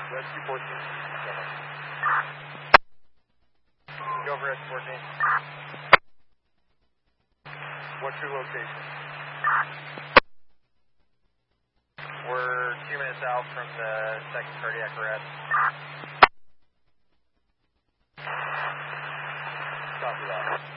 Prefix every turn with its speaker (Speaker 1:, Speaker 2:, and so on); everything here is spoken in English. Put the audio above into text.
Speaker 1: Rescue 14. Go over Rescue 14. What's your location? We're 2 minutes out from the second cardiac arrest. Copy that.